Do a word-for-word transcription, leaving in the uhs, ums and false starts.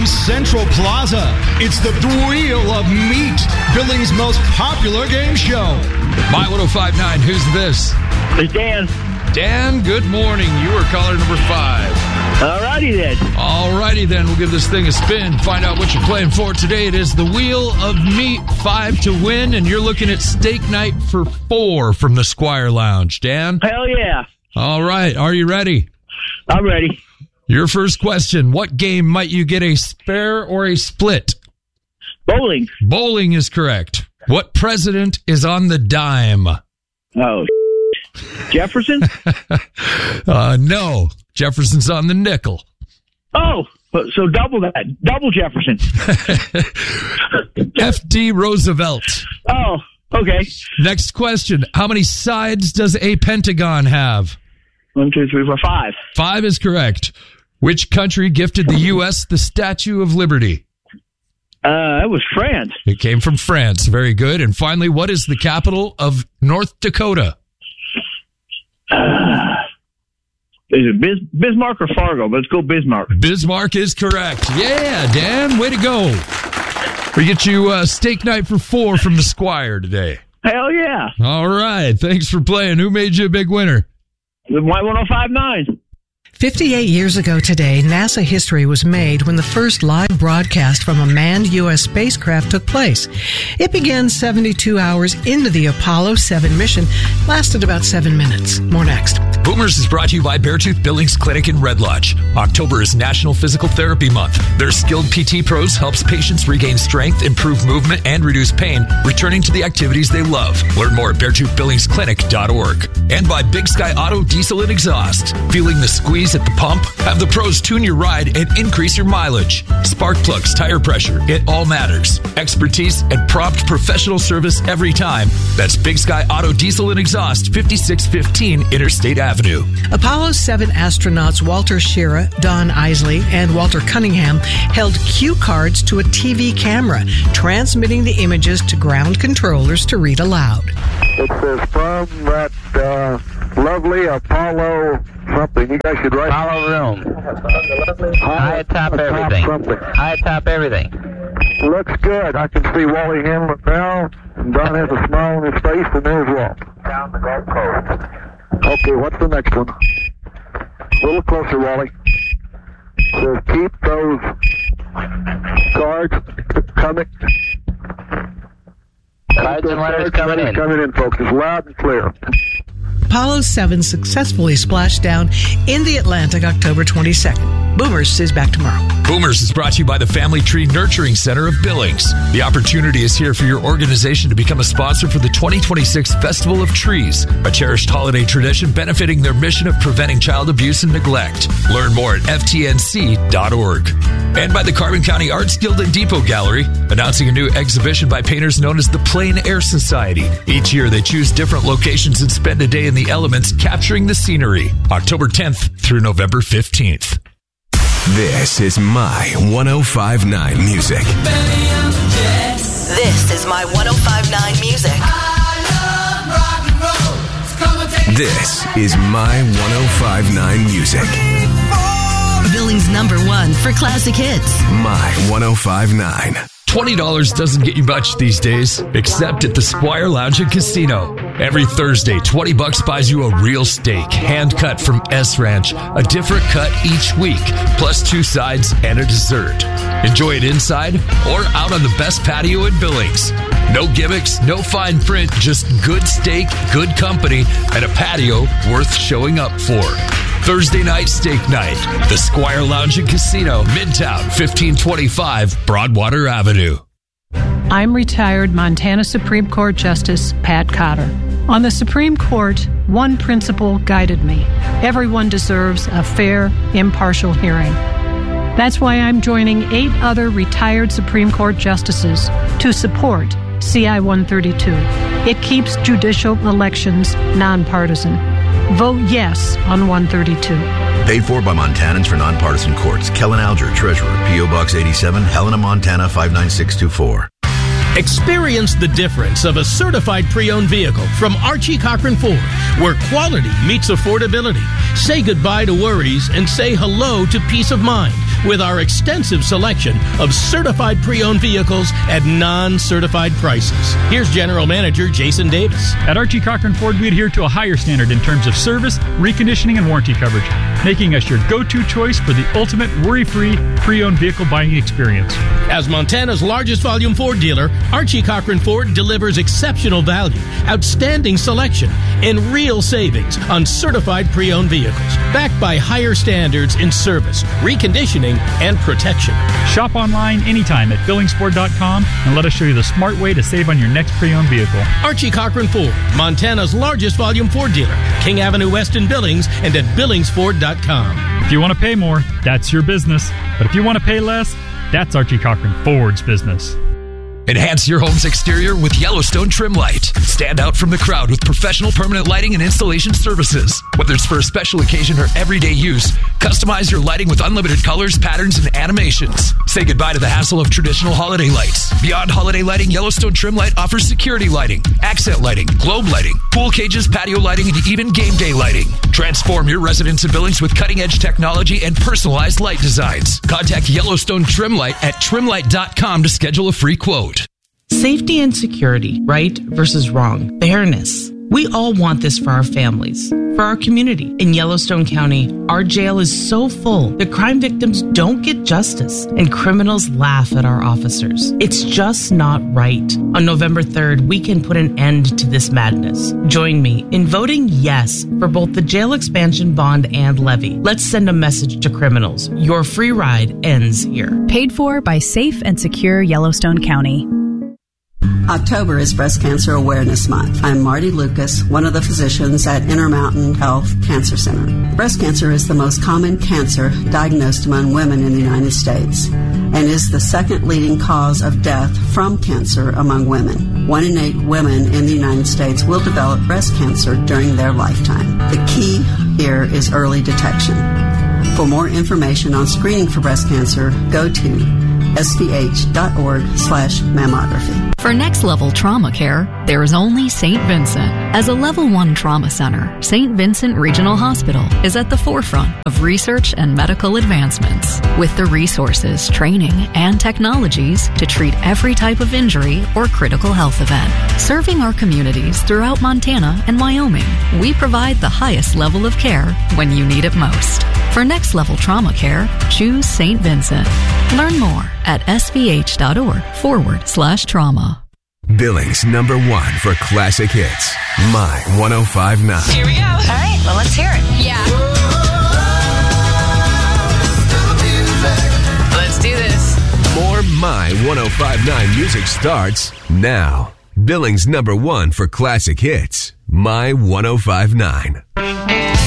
Billings Central Plaza. It's the Wheel of Meat, Billings' most popular game show. My one oh five point nine, who's this? It's Dan. Dan, good morning. You are caller number five. All righty then. All righty then. We'll give this thing a spin. Find out what you're playing for today. It is the Wheel of Meat, five to win, and you're looking at steak night for four from the Squire Lounge. Dan? Hell yeah. All right. Are you ready? I'm ready. Your first question. What game might you get a spare or a split? Bowling. Bowling is correct. What president is on the dime? Oh, Jefferson? uh, no. Jefferson's on the nickel. Oh, so double that. Double Jefferson. F D Roosevelt. Oh, okay. Next question. How many sides does a pentagon have? One, two, three, four, five. Five is correct. Which country gifted the U S the Statue of Liberty? Uh, it was France. It came from France. Very good. And finally, what is the capital of North Dakota? Uh, is it Bis- Bismarck or Fargo? Let's go Bismarck. Bismarck is correct. Yeah, Dan, way to go. We get you uh, steak night for four from the Squire today. Hell yeah. All right. Thanks for playing. Who made you a big winner? The Y one oh five point nine. fifty-eight years ago today, NASA history was made when the first live broadcast from a manned U S spacecraft took place. It began seventy-two hours into the Apollo seven mission, lasted about seven minutes. More next. Boomers is brought to you by Beartooth Billings Clinic in Red Lodge. October is National Physical Therapy Month. Their skilled P T pros helps patients regain strength, improve movement, and reduce pain, returning to the activities they love. Learn more at beartooth billings clinic dot org. And by Big Sky Auto Diesel and Exhaust. Feeling the squeeze at the pump? Have the pros tune your ride and increase your mileage. Spark plugs, tire pressure, it all matters. Expertise and prompt professional service every time. That's Big Sky Auto Diesel and Exhaust, fifty-six fifteen Interstate Avenue. Apollo seven astronauts Walter Schirra, Don Isley, and Walter Cunningham held cue cards to a T V camera, transmitting the images to ground controllers to read aloud. It says from that uh, lovely Apollo something. You guys should write. Apollo room. High atop everything. Something. High atop everything. Looks good. I can see Wally Hamlet now. And Don has a smile on his face, and there's Walt. Down the Gulf Coast. Okay, what's the next one? A little closer, Wally. Says keep those cards coming. Cards and letters coming in. Coming in, folks. It's loud and clear. Apollo seven successfully splashed down in the Atlantic October twenty-second. Boomers is back tomorrow. Boomers is brought to you by the Family Tree Nurturing Center of Billings. The opportunity is here for your organization to become a sponsor for the twenty twenty-six Festival of Trees, a cherished holiday tradition benefiting their mission of preventing child abuse and neglect. Learn more at F T N C dot org. And by the Carbon County Arts Guild and Depot Gallery, announcing a new exhibition by painters known as the Plein Air Society. Each year they choose different locations and spend a day in the elements capturing the scenery. October tenth through November fifteenth. This is my one oh five point nine music. This is my one oh five point nine music. This is my one oh five point nine music. Billings number one for classic hits. My one oh five point nine. twenty dollars doesn't get you much these days, except at the Squire Lounge and Casino. Every Thursday, twenty bucks buys you a real steak, hand cut from S Ranch, a different cut each week, plus two sides and a dessert. Enjoy it inside or out on the best patio in Billings. No gimmicks, no fine print, just good steak, good company, and a patio worth showing up for. Thursday night steak night, the Squire Lounge and Casino, Midtown, fifteen twenty-five Broadwater Avenue. I'm retired Montana Supreme Court Justice Pat Cotter. On the Supreme Court, one principle guided me. Everyone deserves a fair, impartial hearing. That's why I'm joining eight other retired Supreme Court justices to support C I one thirty-two. It keeps judicial elections nonpartisan. Vote yes on one thirty-two. Paid for by Montanans for Nonpartisan Courts. Kellen Alger, Treasurer, P O Box eighty-seven, Helena, Montana five nine six two four. Experience the difference of a certified pre-owned vehicle from Archie Cochran Ford, where quality meets affordability. Say goodbye to worries and say hello to peace of mind with our extensive selection of certified pre-owned vehicles at non-certified prices. Here's General Manager Jason Davis. At Archie Cochran Ford, we adhere to a higher standard in terms of service, reconditioning, and warranty coverage, making us your go-to choice for the ultimate worry-free pre-owned vehicle buying experience. As Montana's largest volume Ford dealer, Archie Cochran Ford delivers exceptional value, outstanding selection, and real savings on certified pre-owned vehicles, backed by higher standards in service, reconditioning, and protection. Shop online anytime at billings ford dot com and let us show you the smart way to save on your next pre-owned vehicle. Archie Cochran Ford, Montana's largest volume Ford dealer, King Avenue West in Billings, and at billings ford dot com. If you want to pay more, that's your business. But if you want to pay less, that's Archie Cochran Ford's business. Enhance your home's exterior with Yellowstone Trim Light. Stand out from the crowd with professional permanent lighting and installation services. Whether it's for a special occasion or everyday use, customize your lighting with unlimited colors, patterns, and animations. Say goodbye to the hassle of traditional holiday lights. Beyond holiday lighting, Yellowstone Trim Light offers security lighting, accent lighting, globe lighting, pool cages, patio lighting, and even game day lighting. Transform your residence in Billings with cutting-edge technology and personalized light designs. Contact Yellowstone Trim Light at trim light dot com to schedule a free quote. Safety and security, right versus wrong, fairness. We all want this for our families, for our community. In Yellowstone County, our jail is so full that crime victims don't get justice and criminals laugh at our officers. It's just not right. On November third, we can put an end to this madness. Join me in voting yes for both the jail expansion bond and levy. Let's send a message to criminals. Your free ride ends here. Paid for by Safe and Secure Yellowstone County. October is Breast Cancer Awareness Month. I'm Marty Lucas, one of the physicians at Intermountain Health Cancer Center. Breast cancer is the most common cancer diagnosed among women in the United States and is the second leading cause of death from cancer among women. One in eight women in the United States will develop breast cancer during their lifetime. The key here is early detection. For more information on screening for breast cancer, go to S V H dot org slash mammography. For next-level trauma care, there is only Saint Vincent. As a Level one trauma center, Saint Vincent Regional Hospital is at the forefront of research and medical advancements, with the resources, training, and technologies to treat every type of injury or critical health event. Serving our communities throughout Montana and Wyoming, we provide the highest level of care when you need it most. For next-level trauma care, choose Saint Vincent. Learn more at svh.org forward slash trauma. Billings number one for classic hits. My one oh five point nine. Here we go. All right, well, let's hear it. Yeah. Let's do this. More My one oh five point nine music starts now. Billings number one for classic hits. My one oh five point nine.